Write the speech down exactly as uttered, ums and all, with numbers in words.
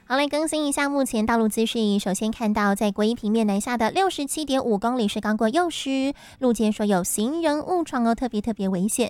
好，来更新一下目前道路资讯。首先看到，在国一平面南下的六十七点五公里是刚过幼师路肩说有行人误闯哦，特别特别危险。